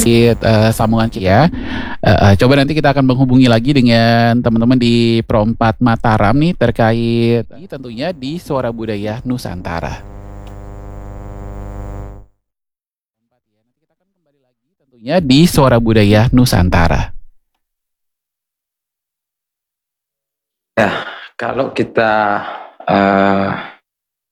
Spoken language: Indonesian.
sambungan kita ya. Coba nanti kita akan menghubungi lagi dengan teman-teman di Pro 4 Mataram nih terkait tentunya di Suara Budaya Nusantara. Tentunya di Suara Budaya Nusantara. Ya, kalau kita